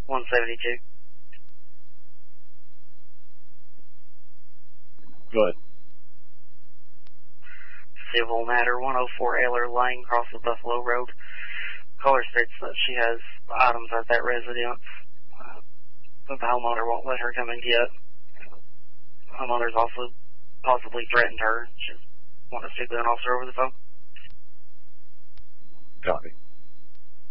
172. Go ahead. Civil matter, 104 Ayler Lane, across the Buffalo Road. Caller states that she has items at that residence that the homeowner won't let her come and get. Homeowner's also possibly threatened her. She wants to speak with an officer over the phone. Copy.